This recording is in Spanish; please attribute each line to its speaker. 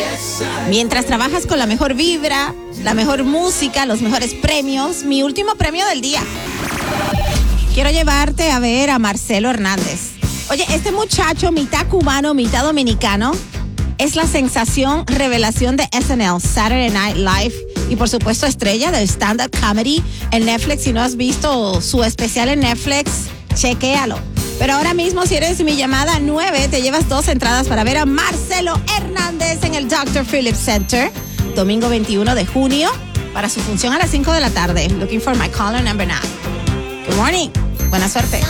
Speaker 1: Mientras trabajas con la mejor vibra, la mejor música, los mejores premios, mi último premio del día. Quiero llevarte a ver a Marcelo Hernández. Oye, este muchacho, mitad cubano, mitad dominicano, es la sensación revelación de SNL, Saturday Night Live, y por supuesto estrella del stand-up comedy en Netflix. Si no has visto su especial en Netflix, chequéalo. Pero ahora mismo, si eres mi llamada 9, te llevas 2 entradas para ver a Marcelo Hernández en el Dr. Phillips Center, domingo 21 de junio, para su función a las 5 de la tarde. Looking for my caller number 9. Good morning. Buena suerte.